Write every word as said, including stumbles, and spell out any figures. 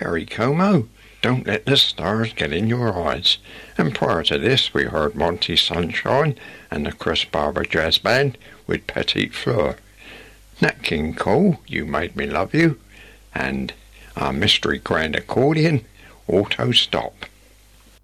Perry Como, Don't Let the Stars Get in Your Eyes. And prior to this, we heard Monty Sunshine and the Chris Barber Jazz Band with Petite Fleur. Nat King Cole, You Made Me Love You. And our mystery grand accordion, Auto Stop.